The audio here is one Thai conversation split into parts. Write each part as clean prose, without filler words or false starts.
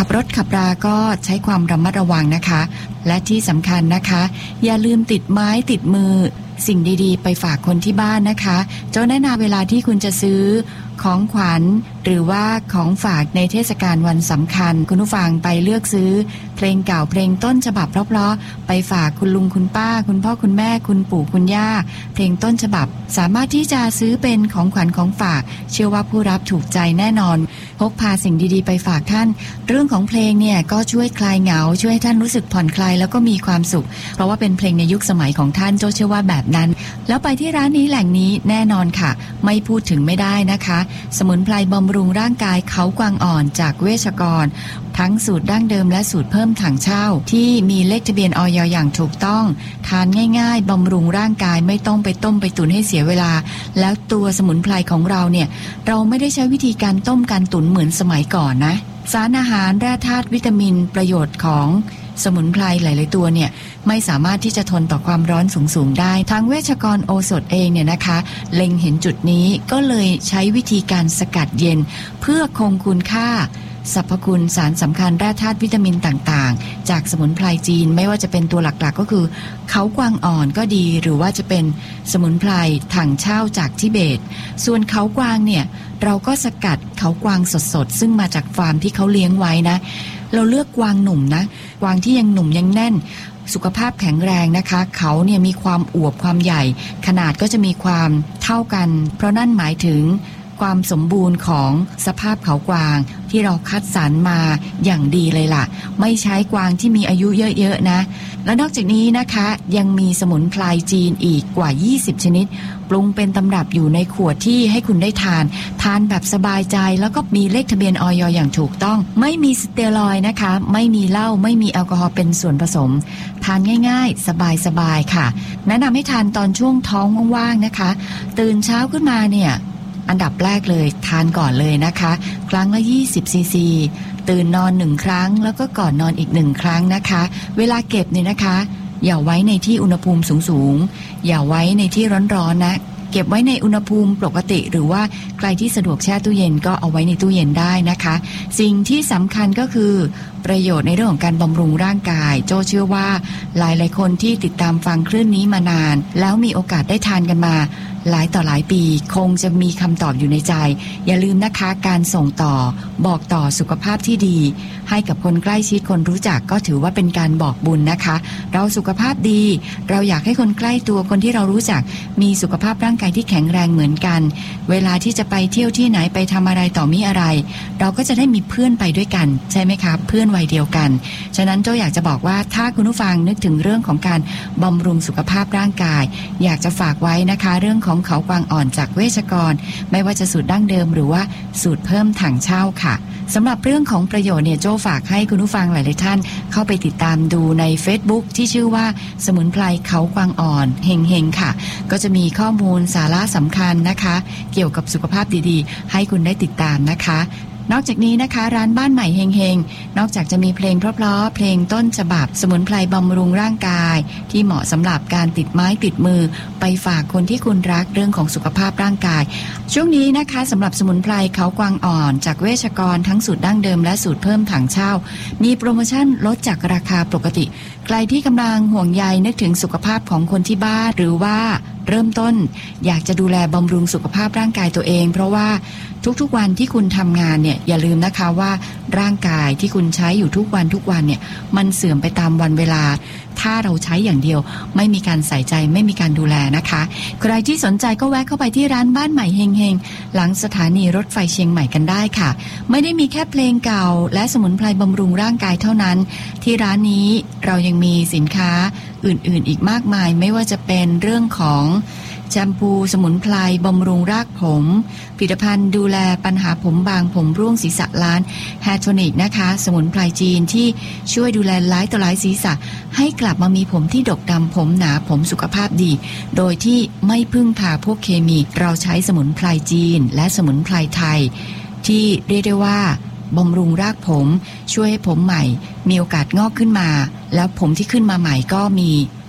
ขับรถขับราก็ใช้ความระมัดระวังนะคะและที่สำคัญนะคะอย่าลืมติดไม้ติดมือสิ่งดีๆไปฝากคนที่บ้านนะคะเจ้าแนะนำเวลาที่คุณจะซื้อของขวัญหรือว่าของฝากในเทศกาลวันสำคัญคุณผู้ฟังไปเลือกซื้อเพลงเก่าเพลงต้นฉบับเพราะๆไปฝากคุณลุงคุณป้าคุณพ่อคุณแม่คุณปู่คุณย่าเพลงต้นฉบับสามารถที่จะซื้อเป็นของขวัญของฝากเชื่อว่าผู้รับถูกใจแน่นอนพกพาสิ่งดีๆไปฝากท่านเรื่องของเพลงเนี่ยก็ช่วยคลายเหงาช่วยให้ท่านรู้สึกผ่อนคลายแล้วก็มีความสุขเพราะว่าเป็นเพลงในยุคสมัยของท่านโจเชื่อว่าแบบนั้นแล้วไปที่ร้านนี้แหล่งนี้แน่นอนค่ะไม่พูดถึงไม่ได้นะคะสมุนไพรบำรุงร่างกายเขากวางอ่อนจากเวชกรทั้งสูตรดั้งเดิมและสูตรเพิ่มถังเช่าที่มีเลขทะเบียนอย.อย่างถูกต้องทานง่ายๆบำรุงร่างกายไม่ต้องไปต้มไปตุ๋นให้เสียเวลาแล้วตัวสมุนไพรของเราเนี่ยเราไม่ได้ใช้วิธีการต้มการตุ๋นเหมือนสมัยก่อนนะสารอาหารแร่ธาตุวิตามินประโยชน์ของสมุนไพรหลายๆตัวเนี่ยไม่สามารถที่จะทนต่อความร้อนสูงๆได้ทางเวชกรโอสถเองเนี่ยนะคะเล็งเห็นจุดนี้ก็เลยใช้วิธีการสกัดเย็นเพื่อคงคุณค่าสรรพคุณสารสำคัญแร่ธาตุวิตามินต่างๆจากสมุนไพรจีนไม่ว่าจะเป็นตัวหลักๆก็คือเขากวางอ่อนก็ดีหรือว่าจะเป็นสมุนไพรถังเช่าจากทิเบตส่วนเขากวางเนี่ยเราก็สกัดเขากวางสดๆซึ่งมาจากฟาร์มที่เขาเลี้ยงไว้นะเราเลือกกวางหนุ่มนะกวางที่ยังหนุ่มยังแน่นสุขภาพแข็งแรงนะคะเขาเนี่ยมีความอวบความใหญ่ขนาดก็จะมีความเท่ากันเพราะนั่นหมายถึงความสมบูรณ์ของสภาพเขากวางที่เราคัดสรรมาอย่างดีเลยล่ะไม่ใช้กวางที่มีอายุเยอะๆนะและนอกจากนี้นะคะยังมีสมุนไพรจีนอีกกว่า20ชนิดปรุงเป็นตำรับอยู่ในขวดที่ให้คุณได้ทานแบบสบายใจแล้วก็มีเลขทะเบียนอย.อย่างถูกต้องไม่มีสเตียรอยด์นะคะไม่มีเหล้าไม่มีแอลกอฮอล์เป็นส่วนผสมทานง่ายๆสบายๆค่ะแนะนำให้ทานตอนช่วงท้องว่างๆนะคะตื่นเช้าขึ้นมาเนี่ยอันดับแรกเลยทานก่อนเลยนะคะครั้งละ20 ซีซีตื่นนอน1ครั้งแล้วก็ก่อนนอนอีก1ครั้งนะคะเวลาเก็บเนี่ยนะคะอย่าไว้ในที่อุณหภูมิสูงๆอย่าไว้ในที่ร้อนๆนะเก็บไว้ในอุณหภูมิปกติหรือว่าใครที่สะดวกแช่ตู้เย็นก็เอาไว้ในตู้เย็นได้นะคะสิ่งที่สำคัญก็คือประโยชน์ในเรื่องของการบำรุงร่างกายโจเชื่อว่าหลายๆคนที่ติดตามฟังคลื่นนี้มานานแล้วมีโอกาสได้ทานกันมาหลายต่อหลายปีคงจะมีคำตอบอยู่ในใจอย่าลืมนะคะการส่งต่อบอกต่อสุขภาพที่ดีให้กับคนใกล้ชิดคนรู้จักก็ถือว่าเป็นการบอกบุญนะคะเราสุขภาพดีเราอยากให้คนใกล้ตัวคนที่เรารู้จักมีสุขภาพร่างกายที่แข็งแรงเหมือนกันเวลาที่จะไปเที่ยวที่ไหนไปทำอะไรต่อมีอะไรเราก็จะได้มีเพื่อนไปด้วยกันใช่ไหมคะเพื่อนวัยเดียวกันฉะนั้นโจอยากจะบอกว่าถ้าคุณผู้ฟังนึกถึงเรื่องของการบำรุงสุขภาพร่างกายอยากจะฝากไว้นะคะเรื่องของเขากวางอ่อนจากเวชกรไม่ว่าจะสูตรดั้งเดิมหรือว่าสูตรเพิ่มถังเช่าค่ะสำหรับเรื่องของประโยชน์เนี่ยโจฝากให้คุณผู้ฟังหลายๆท่านเข้าไปติดตามดูใน Facebook ที่ชื่อว่าสมุนไพรเขากวางอ่อนเฮงๆค่ะก็จะมีข้อมูลสาระสำคัญนะคะเกี่ยวกับสุขภาพดีๆให้คุณได้ติดตามนะคะนอกจากนี้นะคะร้านบ้านใหม่เฮงๆนอกจากจะมีเพลงเพราะๆเพลงต้นฉบับสมุนไพรบำรุงร่างกายที่เหมาะสำหรับการติดไม้ติดมือไปฝากคนที่คุณรักเรื่องของสุขภาพร่างกายช่วงนี้นะคะสำหรับสมุนไพรเขากวางอ่อนจากเวชกรทั้งสูตรดั้งเดิมและสูตรเพิ่มถังเช่ามีโปรโมชั่นลดจากราคาปกติใครที่กำลังห่วงใยนึกถึงสุขภาพของคนที่บ้านหรือว่าเริ่มต้นอยากจะดูแลบำรุงสุขภาพร่างกายตัวเองเพราะว่าทุกๆวันที่คุณทำงานเนี่ยอย่าลืมนะคะว่าร่างกายที่คุณใช้อยู่ทุกวันเนี่ยมันเสื่อมไปตามวันเวลาถ้าเราใช้อย่างเดียวไม่มีการใส่ใจไม่มีการดูแลนะคะใครที่สนใจก็แวะเข้าไปที่ร้านบ้านใหม่เฮงๆหลังสถานีรถไฟเชียงใหม่กันได้ค่ะไม่ได้มีแค่เพลงเก่าและสมุนไพรบำรุงร่างกายเท่านั้นที่ร้านนี้เรายังมีสินค้าอื่นๆอีกมากมายไม่ว่าจะเป็นเรื่องของแชมพูสมุนไพรบำรุงรากผมผลิตภัณฑ์ดูแลปัญหาผมบางผมร่วงศีรษะล้านแฮร์โทนิกนะคะสมุนไพรจีนที่ช่วยดูแลหลายต่อหลายศีรษะให้กลับมามีผมที่ดกดำผมหนาผมสุขภาพดีโดยที่ไม่พึ่งพาพวกเคมีเราใช้สมุนไพรจีนและสมุนไพรไทยที่เรียกได้ว่าบำรุงรากผมช่วยให้ผมใหม่มีโอกาสงอกขึ้นมาแล้วผมที่ขึ้นมาใหม่ก็มี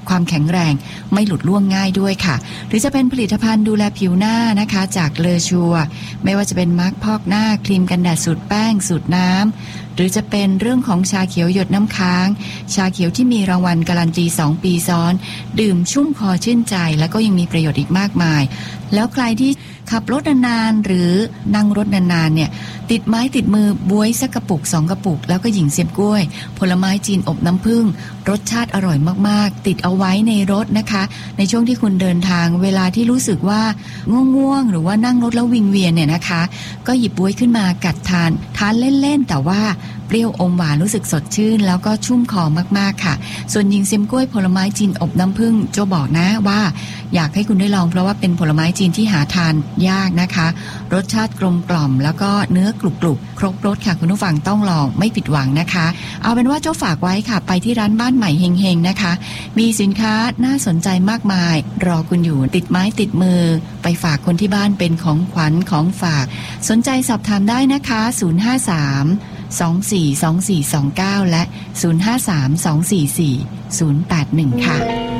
ความแข็งแรงไม่หลุดล่วงง่ายด้วยค่ะหรือจะเป็นผลิตภัณฑ์ดูแลผิวหน้านะคะจากเลอชัวไม่ว่าจะเป็นมาร์คพอกหน้าครีมกันแดดสูตรแป้งสูตรน้ำหรือจะเป็นเรื่องของชาเขียวหยดน้ำค้างชาเขียวที่มีรางวัลการันตี2 ปีซ้อนดื่มชุ่มคอชื่นใจแล้วก็ยังมีประโยชน์อีกมากมายแล้วใครที่ขับรถนานๆหรือนั่งรถนานๆเนี่ยติดไม้ติดมือบ๊วยสักกระปุก2 กระปุกแล้วก็หญิงเสียบกล้วยผลไม้จีนอบน้ำผึ้งรสชาติอร่อยมากๆติดเอาไว้ในรถนะคะในช่วงที่คุณเดินทางเวลาที่รู้สึกว่าง่วงๆหรือว่านั่งรถแล้ววิงเวียนเนี่ยนะคะก็หยิบบ๊วยขึ้นมากัดทานเล่นๆแต่ว่าเปรี้ยวอมหวานรู้สึกสดชื่นแล้วก็ชุ่มคอมากๆค่ะส่วนหญิงเสียบกล้วยผลไม้จีนอบน้ำผึ้งโจบอกนะว่าอยากให้คุณได้ลองเพราะว่าเป็นผลไม้จีนที่หาทานยากนะคะรสชาติกลมกล่อมแล้วก็เนื้อกรุบๆครบรสค่ะคุณผู้ฟังต้องลองไม่ผิดหวังนะคะเอาเป็นว่าโจ้ฝากไว้ค่ะไปที่ร้านบ้านใหม่เฮงๆนะคะมีสินค้าน่าสนใจมากมายรอคุณอยู่ติดไม้ติดมือไปฝากคนที่บ้านเป็นของขวัญของฝากสนใจสอบถามได้นะคะ053242429และ053244081ค่ะ